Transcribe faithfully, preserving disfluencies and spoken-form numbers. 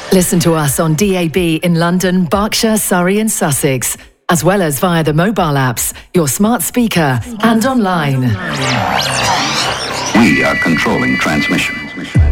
Listen to us on D A B in London, Berkshire, Surrey and Sussex, as well as via the mobile apps, your smart speaker and online. We are controlling transmission.